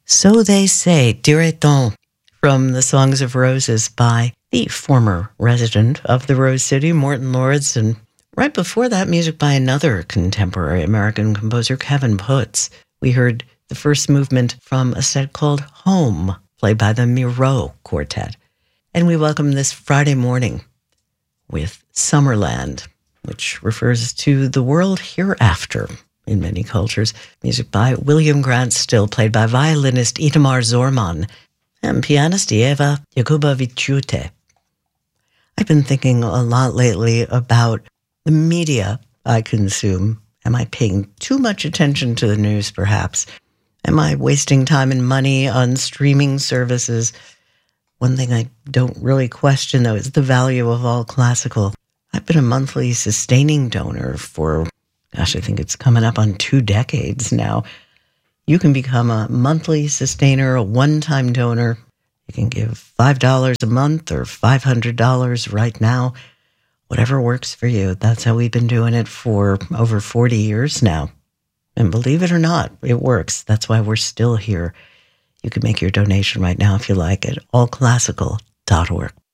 So They Say, Dirait-on, from the Songs of Roses by the former resident of the Rose City, Morton Lords, and right before that, music by another contemporary American composer, Kevin Putz. We heard the first movement from a set called Home, played by the Miro Quartet. And we welcome this Friday morning with Summerland, which refers to the world hereafter in many cultures. Music by William Grant Still, played by violinist Itamar Zorman and pianist Eva Jakubowicz. I've been thinking a lot lately about the media I consume. Am I paying too much attention to the news, perhaps? Am I wasting time and money on streaming services? One thing I don't really question, though, is the value of all classical. I've been a monthly sustaining donor for, I think it's coming up on 2 decades now. You can become a monthly sustainer, a one-time donor. You can give $5 a month or $500 right now. Whatever works for you. That's how we've been doing it for over 40 years now. And believe it or not, it works. That's why we're still here. You can make your donation right now if you like at allclassical.org.